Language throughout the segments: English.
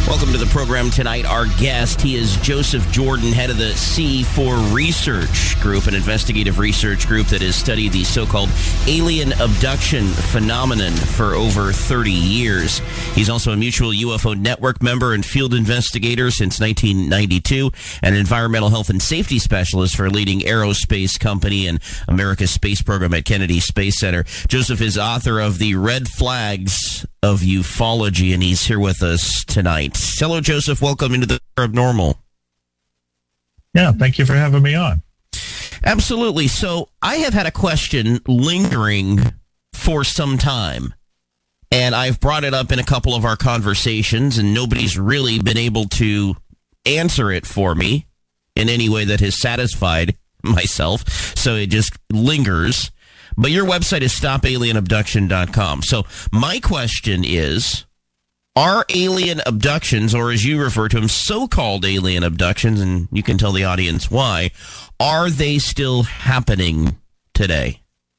Welcome to the program tonight. Our guest, he is Joseph Jordan, head of the C4 Research Group, an investigative research group that has studied the so-called alien abduction phenomenon for over 30 years. He's also a Mutual UFO Network member and field investigator since 1992, and an environmental health and safety specialist for a leading aerospace company and America's space program at Kennedy Space Center. Joseph is author of The Red Flags of Ufology, and he's here with us tonight. Hello, Joseph. Welcome into the Paranormal. Yeah, thank you for having me on. Absolutely. So I have had a question lingering for some time, and I've brought it up in a couple of our conversations, and nobody's really been able to answer it for me in any way that has satisfied myself, so it just lingers. But your website is stopalienabduction.com. So my question is, are alien abductions, or as you refer to them, so-called alien abductions, and you can tell the audience why, are they still happening today?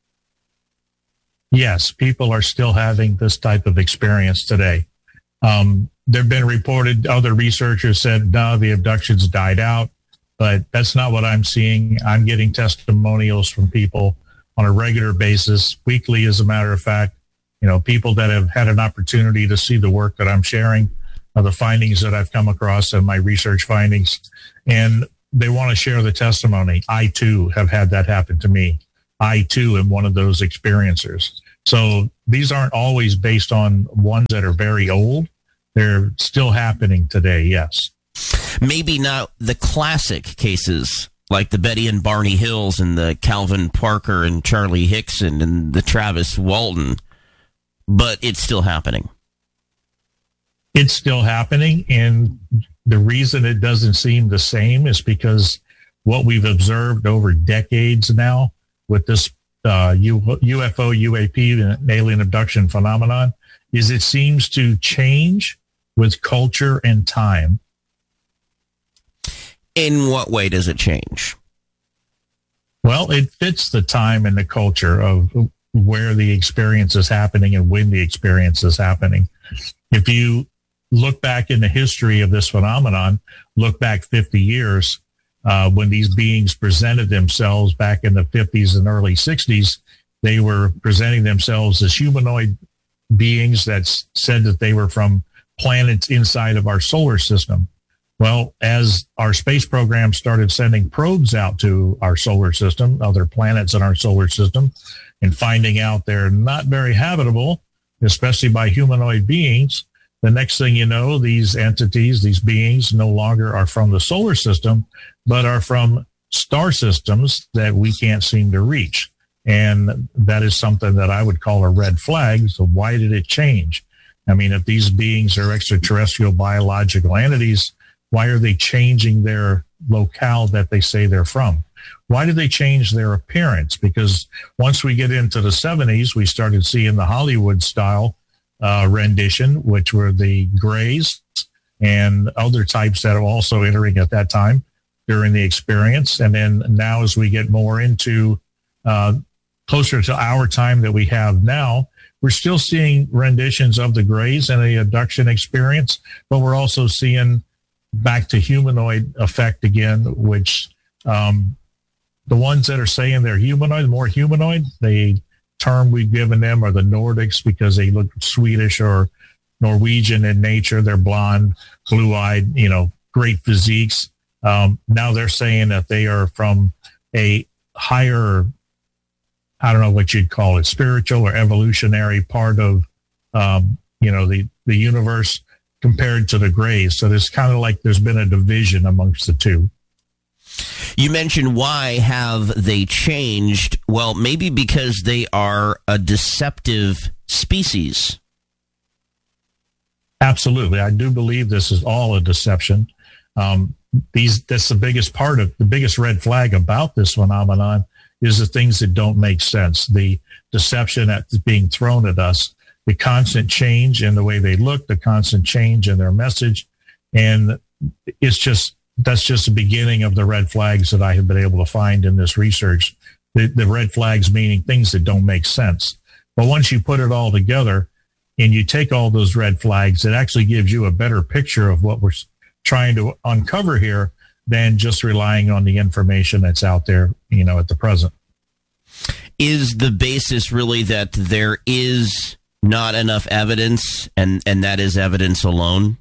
Yes, people are still having this type of experience today. There have been reported, other researchers said, no, the abductions died out, but that's not what I'm seeing. I'm getting testimonials from people on a regular basis, weekly, as a matter of fact. You know, people that have had an opportunity to see the work that I'm sharing, the findings that I've come across and my research findings, and they want to share the testimony. I, too, have had that happen to me. I, too, am one of those experiencers. So these aren't always based on ones that are very old. They're still happening today, yes. Maybe not the classic cases like the Betty and Barney Hills and the Calvin Parker and Charlie Hickson and the Travis Walton, but it's still happening. It's still happening, and the reason it doesn't seem the same is because what we've observed over decades now with this UFO, UAP, and alien abduction phenomenon is it seems to change with culture and time. In what way does it change? Well, it fits the time and the culture of where the experience is happening and when the experience is happening. If you look back in the history of this phenomenon, look back 50 years, when these beings presented themselves back in the 50s and early 60s, they were presenting themselves as humanoid beings that said that they were from planets inside of our solar system. Well, as our space program started sending probes out to our solar system, other planets in our solar system, and finding out they're not very habitable, especially by humanoid beings, the next thing you know, these entities, these beings no longer are from the solar system, but are from star systems that we can't seem to reach. And that is something that I would call a red flag. So why did it change? I mean, if these beings are extraterrestrial biological entities, why are they changing their locale that they say they're from? Why do they change their appearance? Because once we get into the 70s, we started seeing the Hollywood style rendition, which were the grays and other types that are also entering at that time during the experience. And then now as we get more into closer to our time that we have now, we're still seeing renditions of the grays and the abduction experience, but we're also seeing back to humanoid effect again, which the ones that are saying they're humanoid, more humanoid, the term we've given them are the Nordics because they look Swedish or Norwegian in nature. They're blonde, blue-eyed, you know, great physiques. Now they're saying that they are from a higher, I don't know what you'd call it, spiritual or evolutionary part of, you know, the universe compared to the grays. So there's kind of like there's been a division amongst the two. You mentioned why have they changed? Well, maybe because they are a deceptive species. Absolutely. I do believe this is all a deception. That's the biggest part of the biggest red flag about this phenomenon is the things that don't make sense. The deception that's being thrown at us, the constant change in the way they look, the constant change in their message. And it's just, that's just the beginning of the red flags that I have been able to find in this research. The red flags meaning things that don't make sense. But once you put it all together, and you take all those red flags, it actually gives you a better picture of what we're trying to uncover here than just relying on the information that's out there, at the present. Is the basis really that there is not enough evidence, and that is evidence alone?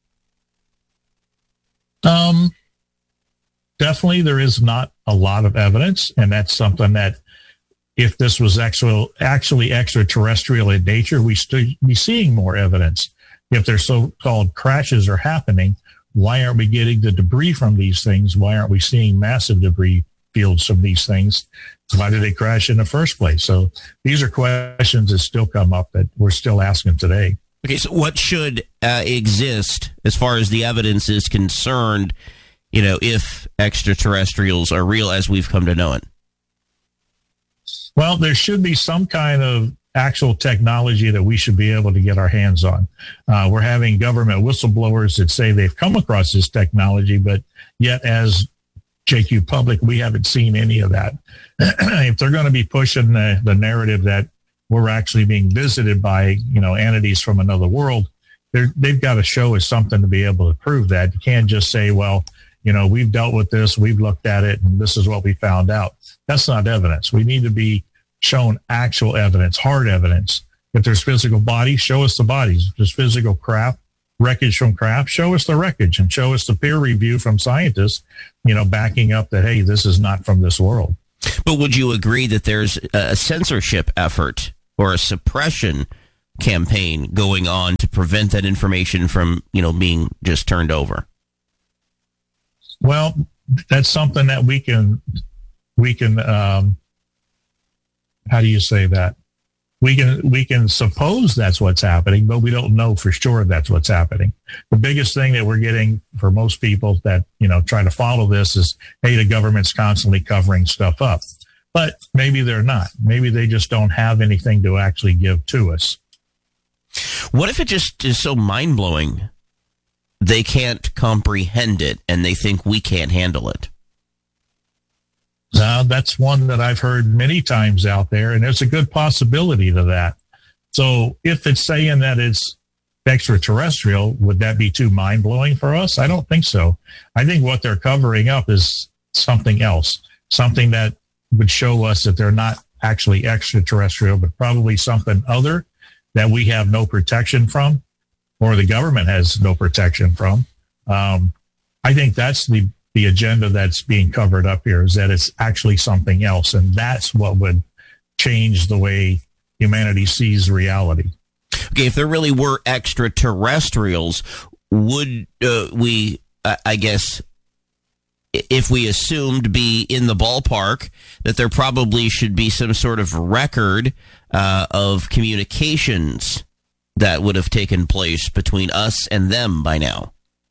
Definitely there is not a lot of evidence, and that's something that if this was actually extraterrestrial in nature, we should be seeing more evidence. If their so-called crashes are happening, why aren't we getting the debris from these things? Why aren't we seeing massive debris fields from these things? Why did they crash in the first place? So these are questions that still come up that we're still asking today. Okay, so what should exist as far as the evidence is concerned, if extraterrestrials are real as we've come to know it? Well, there should be some kind of actual technology that we should be able to get our hands on. We're having government whistleblowers that say they've come across this technology, but yet as JQ Public, we haven't seen any of that. If they're going to be pushing the narrative that we're actually being visited by, entities from another world, they've got to show us something to be able to prove that. You can't just say, well, we've dealt with this, we've looked at it, and this is what we found out. That's not evidence. We need to be shown actual evidence, hard evidence. If there's physical bodies, show us the bodies. If there's physical craft, wreckage from craft, show us the wreckage and show us the peer review from scientists, backing up that, hey, this is not from this world. But would you agree that there's a censorship effort or a suppression campaign going on to prevent that information from, being just turned over? Well, that's something that we can, how do you say that? We can suppose that's what's happening, but we don't know for sure that's what's happening. The biggest thing that we're getting for most people that, try to follow this is, hey, the government's constantly covering stuff up. But maybe they're not. Maybe they just don't have anything to actually give to us. What if it just is so mind-blowing they can't comprehend it and they think we can't handle it? That's one that I've heard many times out there, and there's a good possibility to that. So if it's saying that it's extraterrestrial, would that be too mind-blowing for us? I don't think so. I think what they're covering up is something else, something that would show us that they're not actually extraterrestrial, but probably something other that we have no protection from, or the government has no protection from. I think that's the agenda that's being covered up here, is that it's actually something else. And that's what would change the way humanity sees reality. Okay, if there really were extraterrestrials, would we, I guess, if we assumed be in the ballpark, that there probably should be some sort of record of communications that would have taken place between us and them by now?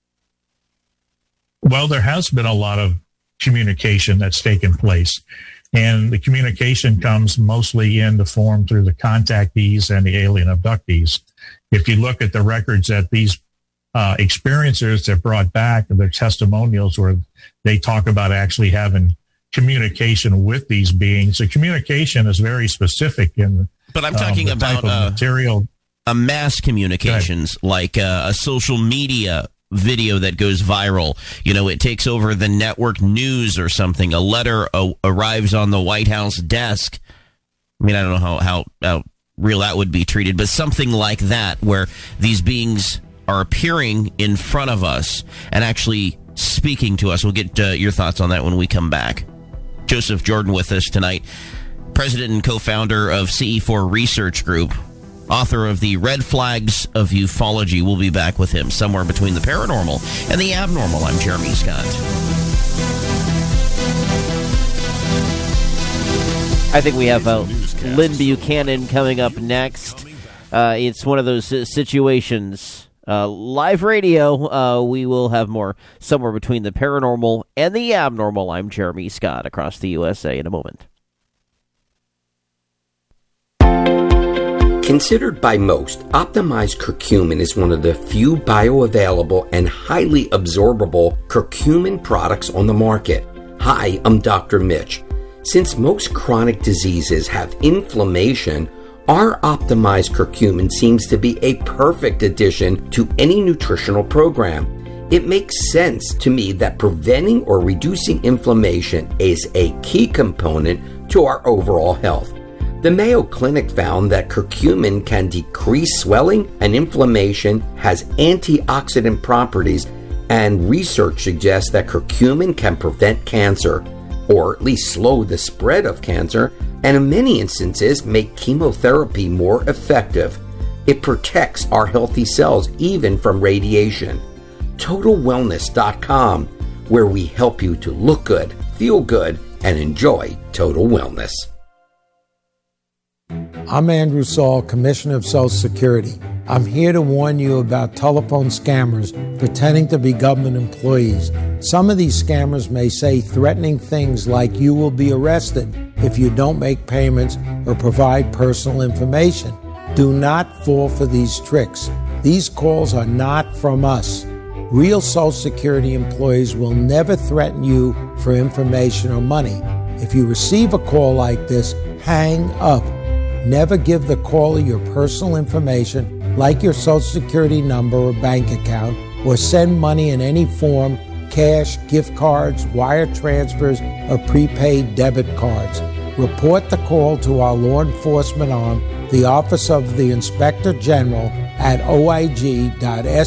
Well, there has been a lot of communication that's taken place, and the communication comes mostly in the form through the contactees and the alien abductees. If you look at the records that these experiencers have brought back, their testimonials where they talk about actually having communication with these beings, the communication is very specific. But I'm talking about material. A mass communications, like a social media video that goes viral. It takes over the network news or something. A letter arrives on the White House desk. I mean, I don't know how real that would be treated, but something like that, where these beings are appearing in front of us and actually speaking to us. We'll get your thoughts on that when we come back. Joseph Jordan with us tonight, president and co-founder of CE4 Research Group, author of the Red Flags of Ufology. We'll be back with him somewhere between the paranormal and the abnormal. I'm Jeremy Scott. I think we have Lynn Buchanan coming up next. It's one of those situations. Live radio, we will have more somewhere between the paranormal and the abnormal. I'm Jeremy Scott across the USA in a moment. Considered by most, optimized curcumin is one of the few bioavailable and highly absorbable curcumin products on the market. Hi, I'm Dr. Mitch. Since most chronic diseases have inflammation Our optimized curcumin seems to be a perfect addition to any nutritional program. It makes sense to me that preventing or reducing inflammation is a key component to our overall health. The Mayo Clinic found that curcumin can decrease swelling and inflammation, has antioxidant properties, and research suggests that curcumin can prevent cancer, or at least slow the spread of cancer, and in many instances make chemotherapy more effective. It protects our healthy cells even from radiation. TotalWellness.com, where we help you to look good, feel good, and enjoy total wellness. I'm Andrew Saul, Commissioner of Social Security. I'm here to warn you about telephone scammers pretending to be government employees. Some of these scammers may say threatening things like you will be arrested if you don't make payments or provide personal information. Do not fall for these tricks. These calls are not from us. Real Social Security employees will never threaten you for information or money. If you receive a call like this, hang up. Never give the caller your personal information, like your Social Security number or bank account, or send money in any form, cash, gift cards, wire transfers, or prepaid debit cards. Report the call to our law enforcement arm, the Office of the Inspector General, at oig.ssa.gov.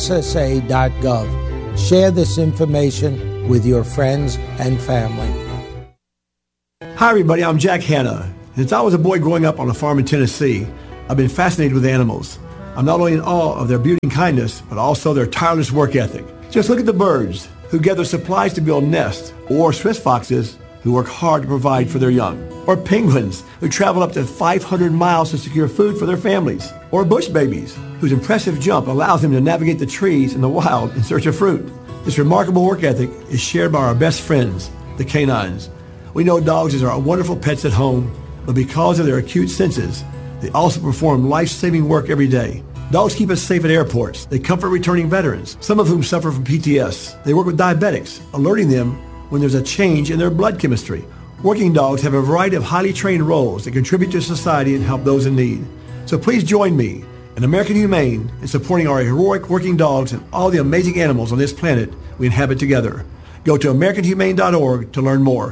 Share this information with your friends and family. Hi everybody, I'm Jack Hanna. Since I was a boy growing up on a farm in Tennessee, I've been fascinated with animals. I'm not only in awe of their beauty and kindness, but also their tireless work ethic. Just look at the birds who gather supplies to build nests, or Swiss foxes who work hard to provide for their young, or penguins who travel up to 500 miles to secure food for their families, or bush babies whose impressive jump allows them to navigate the trees in the wild in search of fruit. This remarkable work ethic is shared by our best friends, the canines. We know dogs are wonderful pets at home, but because of their acute senses, they also perform life-saving work every day. Dogs keep us safe at airports. They comfort returning veterans, some of whom suffer from PTS. They work with diabetics, alerting them when there's a change in their blood chemistry. Working dogs have a variety of highly trained roles that contribute to society and help those in need. So please join me and American Humane in supporting our heroic working dogs and all the amazing animals on this planet we inhabit together. Go to AmericanHumane.org to learn more.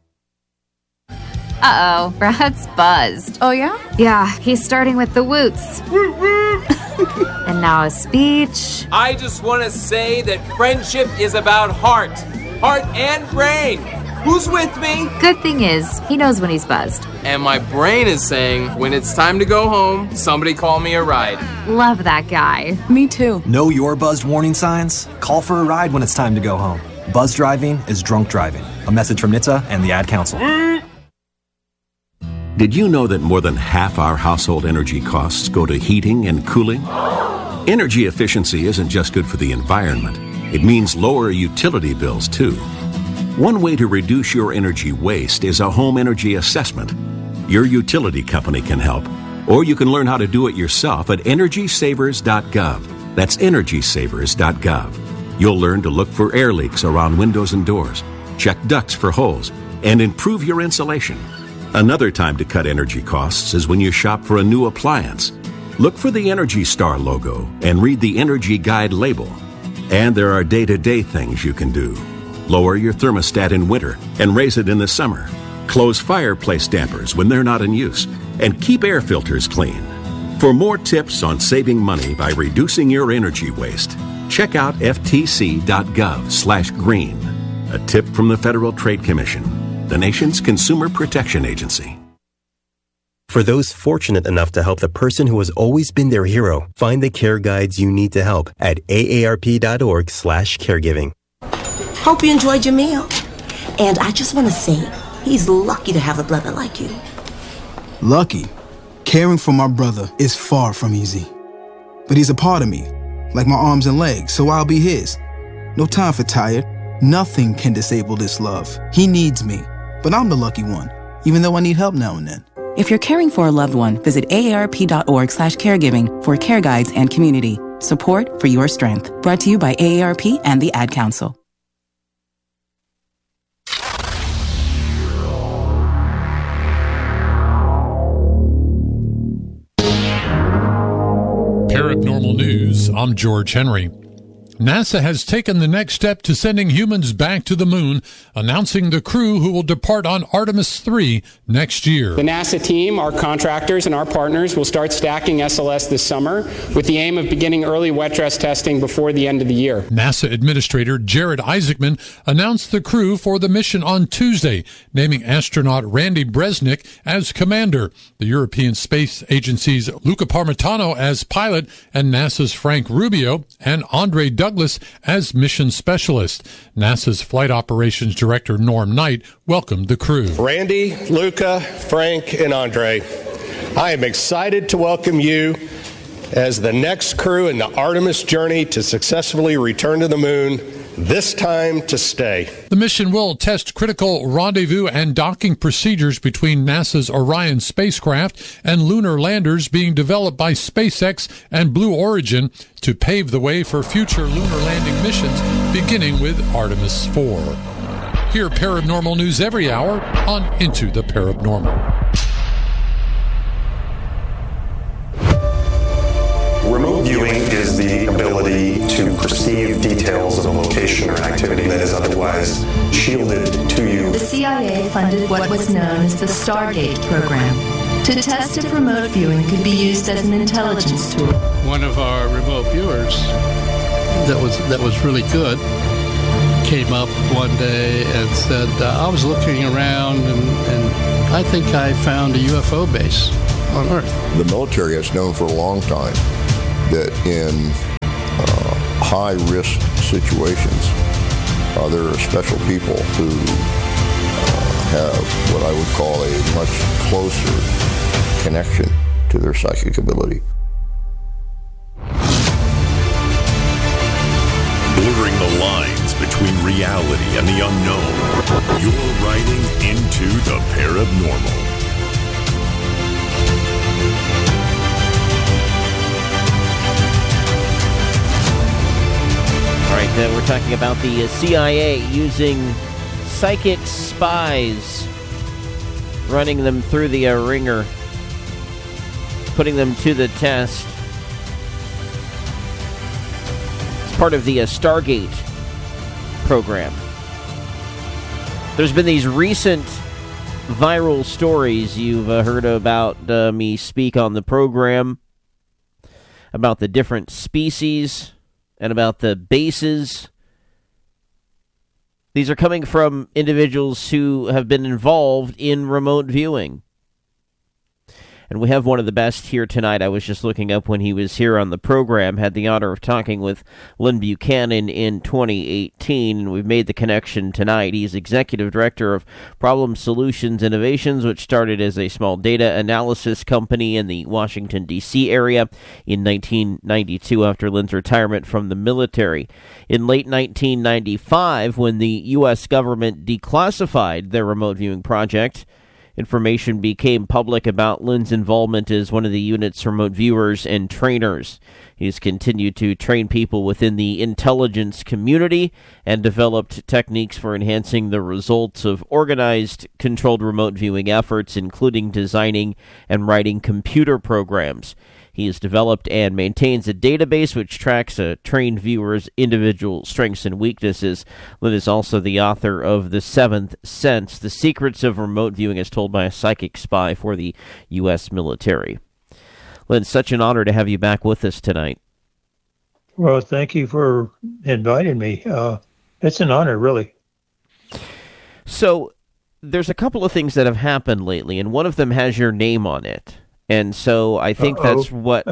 Uh-oh, Brad's buzzed. Oh, yeah? Yeah, he's starting with the woots. And now a speech. I just want to say that friendship is about heart and brain. Who's with me? Good thing is, he knows when he's buzzed. And my brain is saying, when it's time to go home, somebody call me a ride. Love that guy. Me too. Know your buzzed warning signs? Call for a ride when it's time to go home. Buzz driving is drunk driving. A message from NHTSA and the Ad Council. Did you know that more than half our household energy costs go to heating and cooling? Energy efficiency isn't just good for the environment. It means lower utility bills, too. One way to reduce your energy waste is a home energy assessment. Your utility company can help, or you can learn how to do it yourself at EnergySavers.gov. That's EnergySavers.gov. You'll learn to look for air leaks around windows and doors, check ducts for holes, and improve your insulation. Another time to cut energy costs is when you shop for a new appliance. Look for the Energy Star logo and read the Energy Guide label. And there are day-to-day things you can do. Lower your thermostat in winter and raise it in the summer. Close fireplace dampers when they're not in use. And keep air filters clean. For more tips on saving money by reducing your energy waste, check out ftc.gov/green. A tip from the Federal Trade Commission, the nation's consumer protection agency. For those fortunate enough to help the person who has always been their hero, find the care guides you need to help at aarp.org/caregiving. Hope you enjoyed your meal. And I just want to say, he's lucky to have a brother like you. Lucky? Caring for my brother is far from easy. But he's a part of me, like my arms and legs, so I'll be his. No time for tired. Nothing can disable this love. He needs me, but I'm the lucky one, even though I need help now and then. If you're caring for a loved one, visit aarp.org/caregiving for care guides and community support for your strength. Brought to you by AARP and the Ad Council. Paranormal News, I'm George Henry. NASA has taken the next step to sending humans back to the moon, announcing the crew who will depart on Artemis 3 next year. The NASA team, our contractors, and our partners will start stacking SLS this summer with the aim of beginning early wet dress testing before the end of the year. NASA Administrator Jared Isaacman announced the crew for the mission on Tuesday, naming astronaut Randy Bresnik as commander, the European Space Agency's Luca Parmitano as pilot, and NASA's Frank Rubio and Andre Douglas as mission specialist. NASA's Flight Operations Director Norm Knight welcomed the crew. Randy, Luca, Frank, and Andre, I am excited to welcome you as the next crew in the Artemis journey to successfully return to the moon, this time to stay. The mission will test critical rendezvous and docking procedures between NASA's Orion spacecraft and lunar landers being developed by SpaceX and Blue Origin to pave the way for future lunar landing missions, beginning with Artemis 4. Hear Paranormal News every hour on Into the Paranormal. Remote viewing is the ability to perceive details of a location or an activity that is otherwise shielded to you. The CIA funded what was known as the Stargate program to test if remote viewing could be used as an intelligence tool. One of our remote viewers that was really good came up one day and said, I was looking around and I think I found a UFO base on Earth. The military has known for a long time that in high-risk situations, there are special people who have what I would call a much closer connection to their psychic ability. Blurring the lines between reality and the unknown, you're riding into the paranormal. All right, we're talking about the CIA using psychic spies, running them through the ringer, putting them to the test. It's part of the Stargate program. There's been these recent viral stories you've heard about me speak on the program, about the different species and about the bases. These are coming from individuals who have been involved in remote viewing. And we have one of the best here tonight. I was just looking up when he was here on the program, had the honor of talking with Lynn Buchanan in 2018, and we've made the connection tonight. He's Executive Director of Problem Solutions Innovations, which started as a small data analysis company in the Washington, D.C. area in 1992 after Lynn's retirement from the military. In late 1995, when the U.S. government declassified their remote viewing project, information became public about Lynn's involvement as one of the unit's remote viewers and trainers. He's continued to train people within the intelligence community and developed techniques for enhancing the results of organized, controlled remote viewing efforts, including designing and writing computer programs. He has developed and maintains a database which tracks a trained viewer's individual strengths and weaknesses. Lynn is also the author of The Seventh Sense, The Secrets of Remote Viewing as Told by a Psychic Spy for the U.S. military. Lynn, such an honor to have you back with us tonight. Well, thank you for inviting me. It's an honor, really. So, there's a couple of things that have happened lately, and one of them has your name on it. And so I think that's why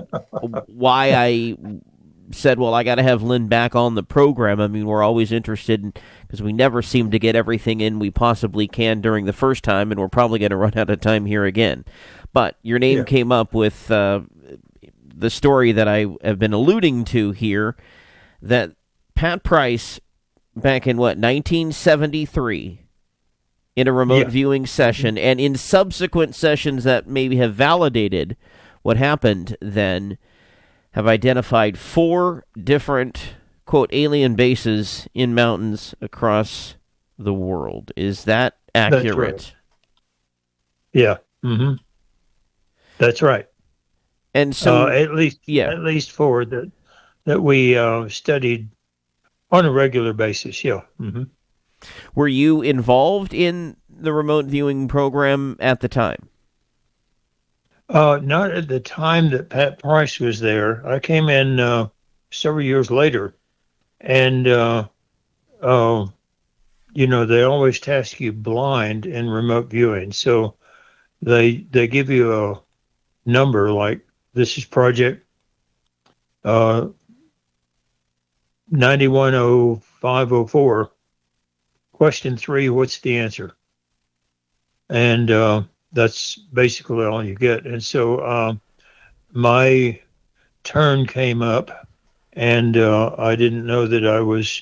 I said, well, I got to have Lynn back on the program. I mean, we're always interested in, because we never seem to get everything in we possibly can during the first time, and we're probably going to run out of time here again. But your name came up with the story that I have been alluding to here, that Pat Price, back in, 1973... in a remote viewing session, and in subsequent sessions that maybe have validated what happened then, have identified 4 different, quote, alien bases in mountains across the world. Is that accurate? That's right. Yeah. Mm-hmm. That's right. And so, at least 4 that we studied on a regular basis. Yeah. Mm-hmm. Were you involved in the remote viewing program at the time? Not at the time that Pat Price was there. I came in several years later, and they always task you blind in remote viewing. So they give you a number like, this is project 910504. Question 3, what's the answer? And that's basically all you get. And so my turn came up, and I didn't know that I was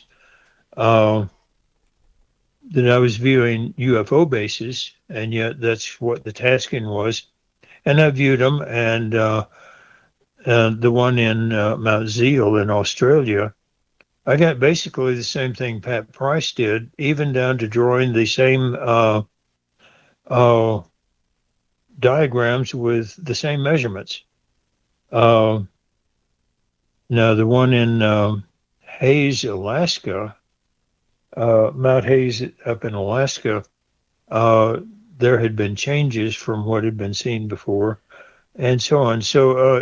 viewing UFO bases, and yet that's what the tasking was. And I viewed them, and the one in Mount Zeal in Australia, I got basically the same thing Pat Price did, even down to drawing the same diagrams with the same measurements. Now, the one in Hayes, Alaska, Mount Hayes up in Alaska, there had been changes from what had been seen before, and so on. So,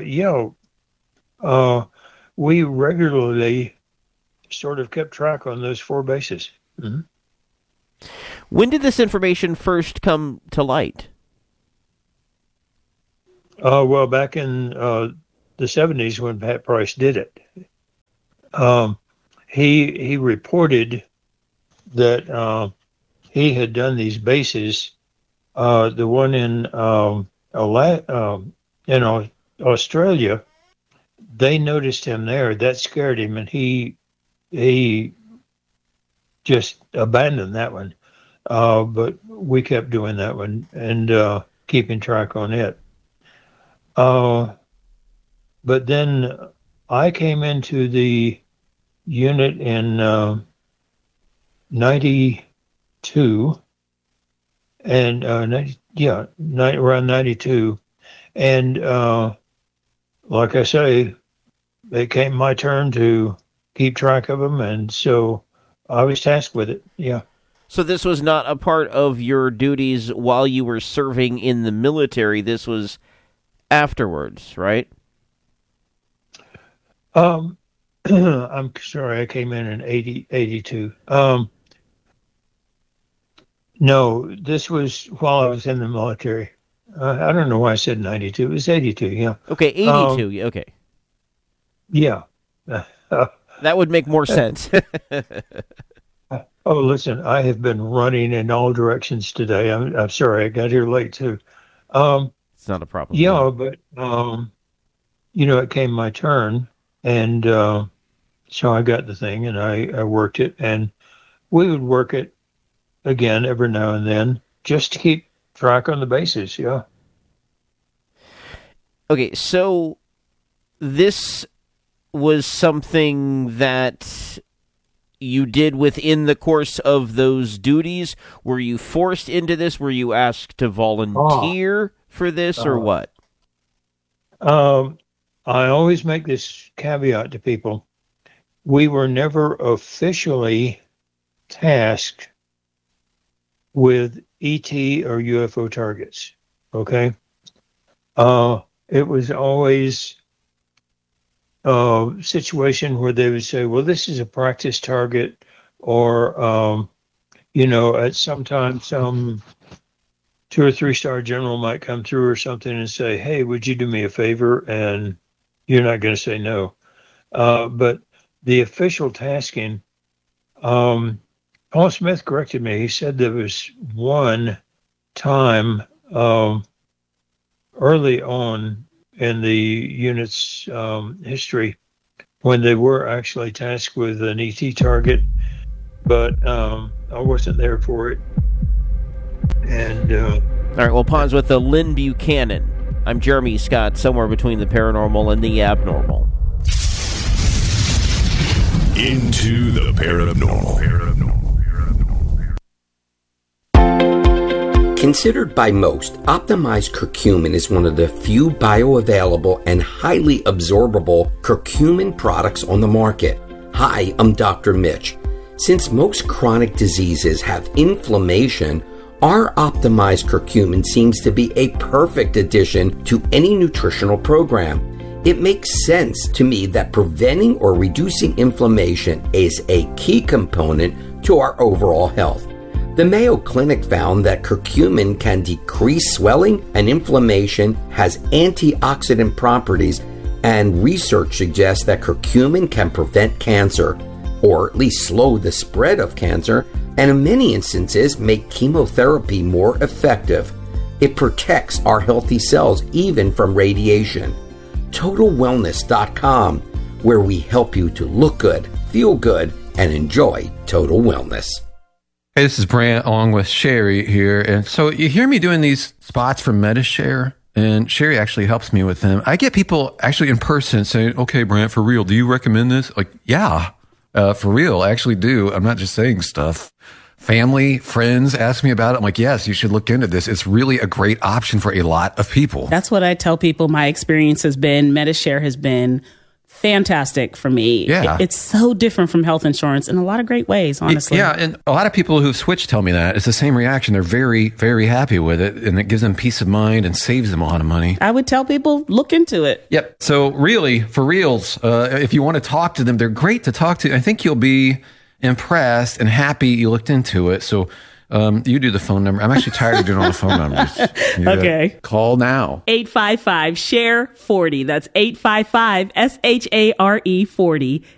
we regularly sort of kept track on those 4 bases. Mm-hmm. When did this information first come to light? Well, back in the 70s when Pat Price did it. He reported that he had done these bases. The one in Australia, they noticed him there. That scared him, and he just abandoned that one. But we kept doing that one and keeping track on it. But then I came into the unit in 92, and around 92, and like I say, it came my turn to keep track of them, and so I was tasked with it. Yeah. So this was not a part of your duties while you were serving in the military. This was afterwards, right? I'm sorry, I came in 82. No, this was while I was in the military. I don't know why I said 92. It was 82, yeah. Okay, 82, okay. Yeah. That would make more sense. Oh, listen, I have been running in all directions today. I'm sorry, I got here late, too. It's not a problem. Yeah, but, it came my turn, and so I got the thing, and I worked it, and we would work it again every now and then, just to keep track on the bases, yeah. Okay, so this was something that you did within the course of those duties? Were you forced into this? Were you asked to volunteer for this, or what? I always make this caveat to people. We were never officially tasked with ET or UFO targets, okay? It was always a situation where they would say, well, this is a practice target, or, at some time, some 2 or 3 star general might come through or something and say, hey, would you do me a favor? And you're not going to say no. But the official tasking, Paul Smith corrected me. He said there was one time early on in the unit's history when they were actually tasked with an ET target, but I wasn't there for it. And all right, well, Pons with the Lynn Buchanan. I'm Jeremy Scott, somewhere between the paranormal and the abnormal. Into the paranormal. Considered by most, optimized curcumin is one of the few bioavailable and highly absorbable curcumin products on the market. Hi, I'm Dr. Mitch. Since most chronic diseases have inflammation, our optimized curcumin seems to be a perfect addition to any nutritional program. It makes sense to me that preventing or reducing inflammation is a key component to our overall health. The Mayo Clinic found that curcumin can decrease swelling and inflammation, has antioxidant properties, and research suggests that curcumin can prevent cancer, or at least slow the spread of cancer, and in many instances make chemotherapy more effective. It protects our healthy cells even from radiation. TotalWellness.com, where we help you to look good, feel good, and enjoy total wellness. Hey, this is Brant along with Sherry here. And so you hear me doing these spots for MediShare, and Sherry actually helps me with them. I get people actually in person saying, okay, Brant, for real, do you recommend this? Like, yeah, for real, I actually do. I'm not just saying stuff. Family, friends ask me about it. I'm like, yes, you should look into this. It's really a great option for a lot of people. That's what I tell people my experience has been. MediShare has been fantastic for me. Yeah. It's so different from health insurance in a lot of great ways, honestly. Yeah, and a lot of people who've switched tell me that. It's the same reaction. They're very, very happy with it, and it gives them peace of mind and saves them a lot of money. I would tell people, look into it. Yep. So really, for reals, if you want to talk to them, they're great to talk to. I think you'll be impressed and happy you looked into it. So you do the phone number. I'm actually tired of doing all the phone numbers. Okay. Call now. 855-SHARE-40. That's 855-SHARE-40.